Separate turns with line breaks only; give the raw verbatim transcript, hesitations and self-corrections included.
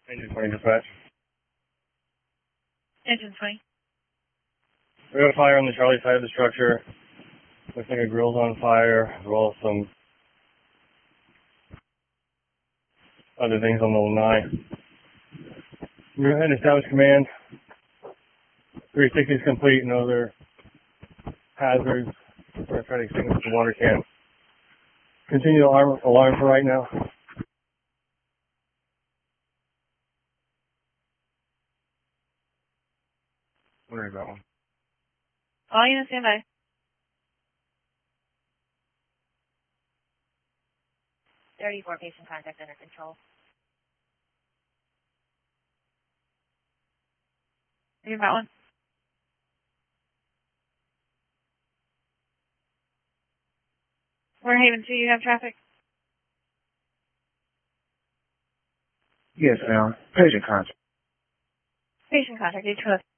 Engine twenty dispatch.
Engine twenty.
We got a fire on the Charlie side of the structure. Looks like a grill's on fire, as well as some other things on the lanai. Go ahead and establish command. three sixty is complete, no other hazards. We're going to try to extinguish the water can. Continue the alarm, alarm for right now. Where is that one?
All units stand by. thirty-four patient contact under control. You got one? We're Haven two, you have traffic?
Yes, ma'am. Patient contact.
Patient contact, each of us.